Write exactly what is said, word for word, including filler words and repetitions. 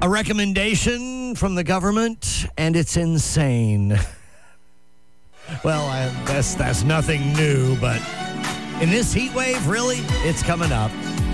A recommendation from the government, and it's insane. Well, I, that's, that's nothing new, but in this heat wave, really, it's coming up.